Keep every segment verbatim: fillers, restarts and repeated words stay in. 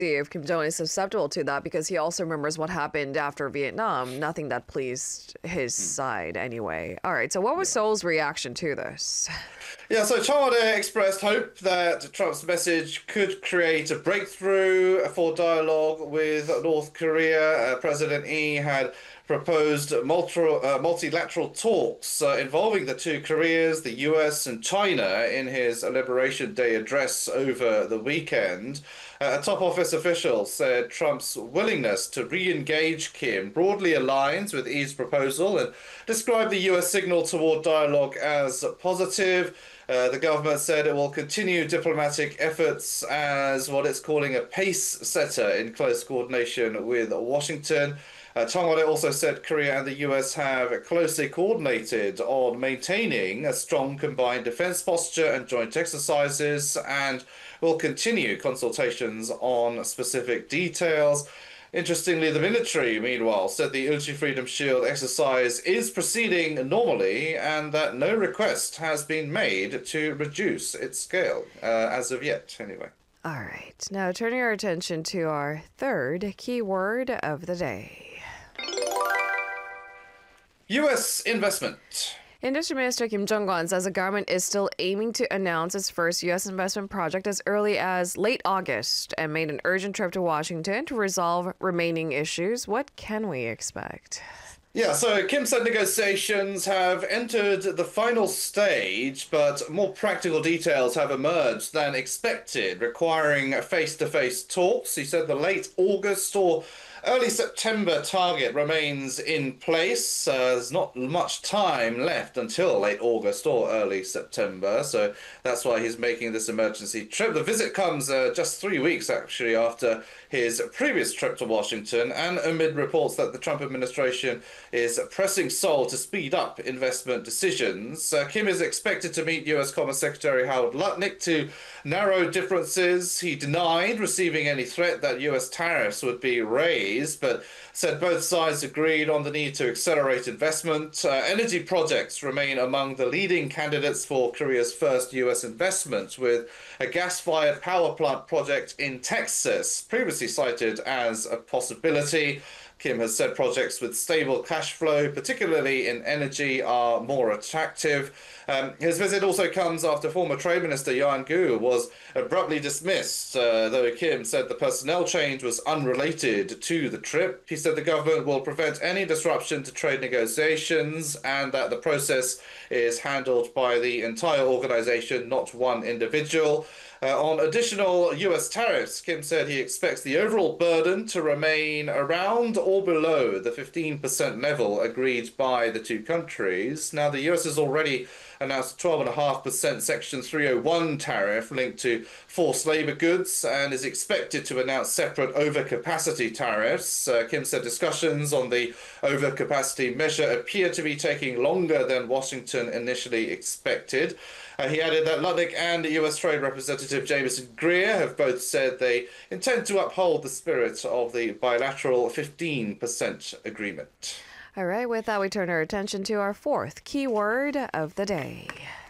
see if Kim Jong-un is susceptible to that, because he also remembers what happened after Vietnam. Nothing that pleased his mm. side anyway. All right, so what was yeah. Seoul's reaction to this? Yeah, so Cheong-won expressed hope that Trump's message could create a breakthrough for dialogue with North Korea. Uh, President Lee had proposed multi uh, multilateral talks uh, involving the two Koreas, the U S and China, in his Liberation Day address over the weekend. Uh, a top office official said Trump's willingness to re-engage Kim broadly aligns with Lee's proposal and described the U S signal toward dialogue as positive. Uh, the government said it will continue diplomatic efforts as what it's calling a pace setter in close coordination with Washington. Uh, Cheong-won also said Korea and the U S have closely coordinated on maintaining a strong combined defense posture and joint exercises, and will continue consultations on specific details. Interestingly, the military, meanwhile, said the Ulchi Freedom Shield exercise is proceeding normally and that no request has been made to reduce its scale, uh, as of yet, anyway. All right. Now, turning our attention to our third keyword of the day. U S investment. Industry Minister Kim Jong-un says the government is still aiming to announce its first U S investment project as early as late August and made an urgent trip to Washington to resolve remaining issues. What can we expect? Yeah, so Kim said negotiations have entered the final stage, but more practical details have emerged than expected, requiring face-to-face talks. He said the late August or early September target remains in place. Uh, there's not much time left until late August or early September, so that's why he's making this emergency trip. The visit comes uh, just three weeks, actually, after his previous trip to Washington, and amid reports that the Trump administration is pressing Seoul to speed up investment decisions. Uh, Kim is expected to meet U S Commerce Secretary Howard Lutnick to narrow differences. He denied receiving any threat that U S tariffs would be raised, but said both sides agreed on the need to accelerate investment. Uh, energy projects remain among the leading candidates for Korea's first U S investment, with a gas-fired power plant project in Texas previously cited as a possibility. Kim has said projects with stable cash flow, particularly in energy, are more attractive. Um, his visit also comes after former Trade Minister Yohan Gu was abruptly dismissed, uh, though Kim said the personnel change was unrelated to the trip. He said the government will prevent any disruption to trade negotiations and that the process is handled by the entire organization, not one individual. Uh, on additional U S tariffs, Kim said he expects the overall burden to remain around or below the fifteen percent level agreed by the two countries. Now, the U S has already announced a twelve point five percent Section three oh one tariff linked to forced labor goods and is expected to announce separate overcapacity tariffs. Uh, Kim said discussions on the overcapacity measure appear to be taking longer than Washington initially expected. Uh, he added that Lutnick and U S Trade Representative Jameson Greer have both said they intend to uphold the spirit of the bilateral fifteen percent agreement. All right, with that, we turn our attention to our fourth keyword of the day.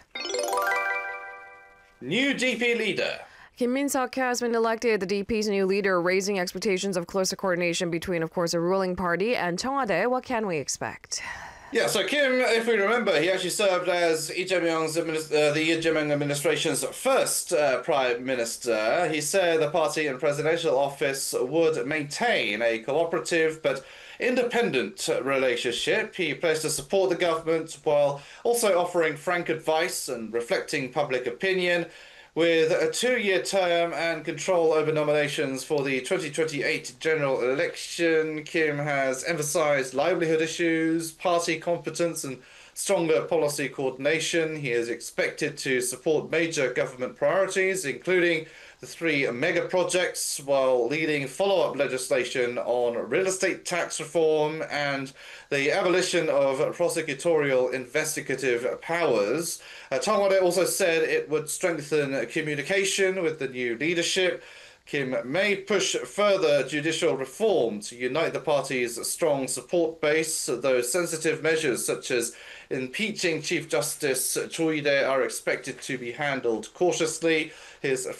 New D P leader. Kim Min-seok has been elected the D P's new leader, raising expectations of closer coordination between, of course, the ruling party and Cheong-won. What can we expect? Yeah, so Kim, if we remember, he actually served as Lee Jae-myung's administ- uh, the Lee Jae-myung administration's first uh, prime minister. He said the party and presidential office would maintain a cooperative but independent relationship. He pledged to support the government while also offering frank advice and reflecting public opinion. With a two-year term and control over nominations for the twenty twenty-eight general election, Kim has emphasized livelihood issues, party competence, and stronger policy coordination. He is expected to support major government priorities, including the three mega projects, while leading follow-up legislation on real estate tax reform and the abolition of prosecutorial investigative powers. Uh, Cheong-won also said it would strengthen communication with the new leadership. Kim may push further judicial reform to unite the party's strong support base, though sensitive measures such as impeaching Chief Justice Cho Lee-dae are expected to be handled cautiously. His